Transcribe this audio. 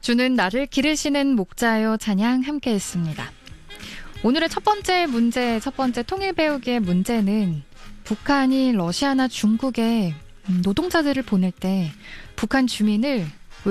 주는 나를 기르시는 목자여 찬양 함께 했습니다. 오늘의 첫 번째 통일 배우기의 문제는 북한이 러시아나 중국에 노동자들을 보낼 때 북한 주민을